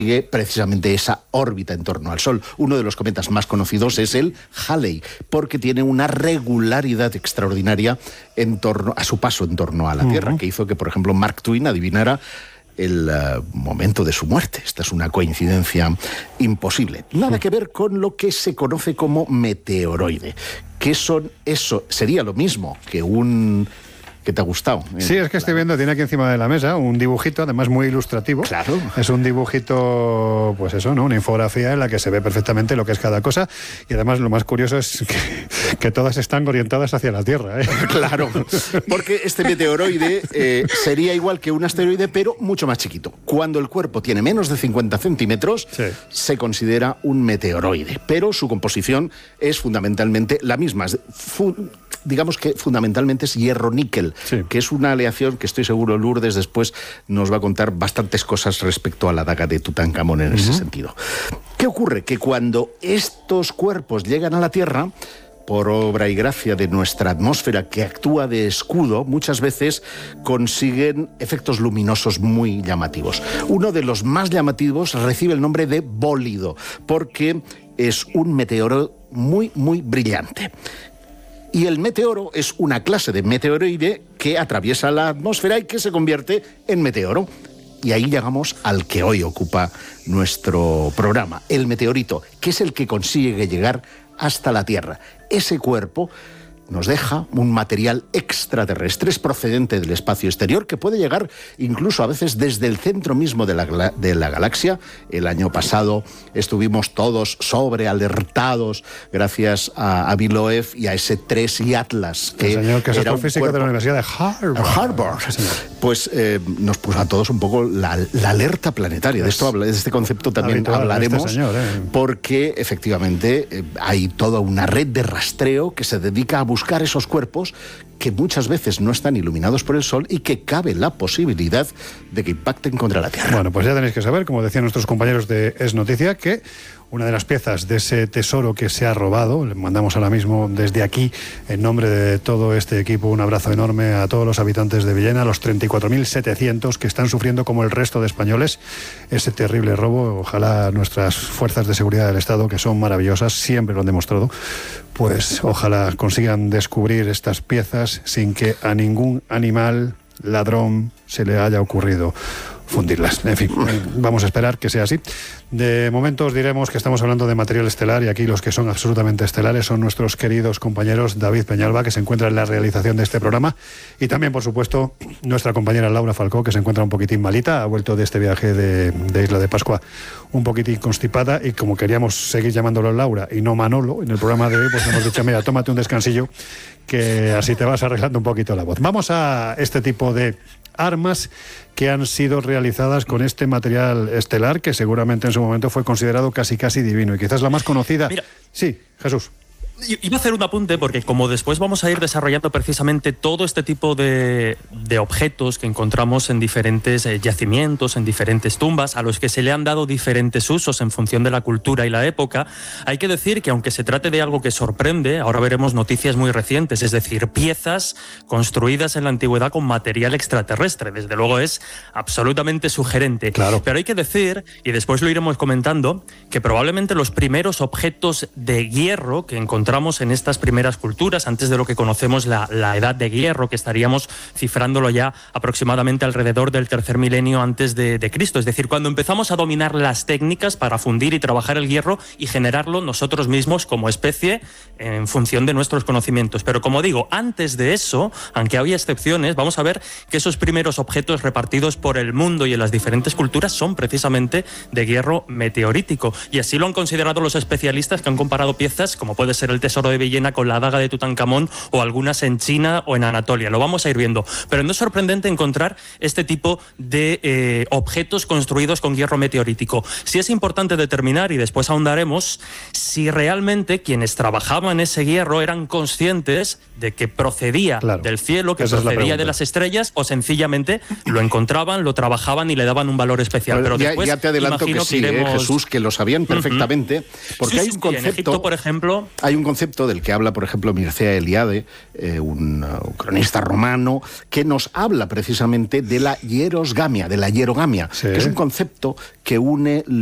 precisamente esa órbita en torno al Sol. Uno de los cometas más conocidos es el Halley, porque tiene una regularidad extraordinaria en torno a su paso en torno a la Tierra, que hizo que, por ejemplo, Mark Twain adivinara el momento de su muerte. Esta es una coincidencia imposible. Nada que ver con lo que se conoce como meteoroide. ¿Qué son eso? Sería lo mismo que un... ¿Qué te ha gustado? Sí, es que estoy viendo, tiene aquí encima de la mesa un dibujito, además muy ilustrativo. Claro. Es un dibujito, pues eso, ¿no? Una infografía en la que se ve perfectamente lo que es cada cosa. Y además lo más curioso es que todas están orientadas hacia la Tierra, ¿eh? Claro, porque este meteoroide sería igual que un asteroide, pero mucho más chiquito. Cuando el cuerpo tiene menos de 50 centímetros, sí, se considera un meteoroide. Pero su composición es fundamentalmente la misma. Digamos que fundamentalmente es hierro-níquel, sí, que es una aleación que estoy seguro Lourdes después nos va a contar bastantes cosas respecto a la daga de Tutankamón en ese sentido. ¿Qué ocurre? Que cuando estos cuerpos llegan a la Tierra, por obra y gracia de nuestra atmósfera que actúa de escudo, muchas veces consiguen efectos luminosos muy llamativos. Uno de los más llamativos recibe el nombre de bólido, porque es un meteoro muy, muy brillante. Y el meteoro es una clase de meteoroide que atraviesa la atmósfera y que se convierte en meteoro. Y ahí llegamos al que hoy ocupa nuestro programa, el meteorito, que es el que consigue llegar hasta la Tierra. Ese cuerpo nos deja un material extraterrestre, es procedente del espacio exterior, que puede llegar incluso a veces desde el centro mismo de la galaxia. El año pasado estuvimos todos sobrealertados gracias a Avi Loeb y a S3 y Atlas. El señor que es astrofísico de la Universidad de Harvard. Sí, pues nos puso a todos un poco la alerta planetaria. De este concepto también hablaremos, porque efectivamente hay toda una red de rastreo que se dedica a buscar esos cuerpos que muchas veces no están iluminados por el Sol y que cabe la posibilidad de que impacten contra la Tierra. Bueno, pues ya tenéis que saber, como decían nuestros compañeros de Es Noticia, que una de las piezas de ese tesoro que se ha robado, le mandamos ahora mismo desde aquí, en nombre de todo este equipo, un abrazo enorme a todos los habitantes de Villena, a los 34.700 que están sufriendo como el resto de españoles ese terrible robo. Ojalá nuestras fuerzas de seguridad del Estado, que son maravillosas, siempre lo han demostrado, pues ojalá consigan descubrir estas piezas sin que a ningún animal ladrón se le haya ocurrido fundirlas. En fin, vamos a esperar que sea así. De momento os diremos que estamos hablando de material estelar y aquí los que son absolutamente estelares son nuestros queridos compañeros David Peñalba, que se encuentra en la realización de este programa, y también, por supuesto, nuestra compañera Laura Falcó, que se encuentra un poquitín malita, ha vuelto de este viaje de Isla de Pascua un poquitín constipada, y como queríamos seguir llamándolo Laura y no Manolo en el programa de hoy, pues hemos dicho, mira, tómate un descansillo, que así te vas arreglando un poquito la voz. Vamos a este tipo de armas que han sido realizadas con este material estelar que seguramente en su momento fue considerado casi divino, y quizás la más conocida. Mira, sí, Jesús. Iba a hacer un apunte porque como después vamos a ir desarrollando precisamente todo este tipo de objetos que encontramos en diferentes yacimientos, en diferentes tumbas, a los que se le han dado diferentes usos en función de la cultura y la época, hay que decir que aunque se trate de algo que sorprende, ahora veremos noticias muy recientes, es decir, piezas construidas en la antigüedad con material extraterrestre. Desde luego es absolutamente sugerente. Claro. Pero hay que decir, y después lo iremos comentando, que probablemente los primeros objetos de hierro que encontramos en estas primeras culturas, antes de lo que conocemos la edad de hierro, que estaríamos cifrándolo ya aproximadamente alrededor del tercer milenio antes de Cristo. Es decir, cuando empezamos a dominar las técnicas para fundir y trabajar el hierro y generarlo nosotros mismos como especie en función de nuestros conocimientos. Pero como digo, antes de eso, aunque había excepciones, vamos a ver que esos primeros objetos repartidos por el mundo y en las diferentes culturas son precisamente de hierro meteorítico. Y así lo han considerado los especialistas, que han comparado piezas como puede ser el tesoro de Villena con la daga de Tutankamón o algunas en China o en Anatolia. Lo vamos a ir viendo. Pero no es sorprendente encontrar este tipo de objetos construidos con hierro meteorítico. Sí es importante determinar, y después ahondaremos, si realmente quienes trabajaban ese hierro eran conscientes de que procedía del cielo, que procedía de las estrellas, o sencillamente lo encontraban, lo trabajaban y le daban un valor especial. Pero después, ya te adelanto que sí, Jesús, que lo sabían perfectamente, porque hay un concepto, en Egipto, por ejemplo, hay un concepto del que habla, por ejemplo, Mircea Eliade, un cronista romano, que nos habla precisamente de la hierogamia, que es un concepto que une